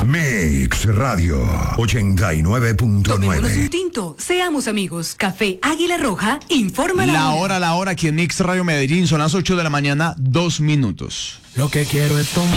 Mix Radio 89.9. Tomémonos un tinto, seamos amigos. Café Águila Roja, informa La hora aquí en Mix Radio Medellín, son las 8 de la mañana, 2 minutos. Lo que quiero es tomar.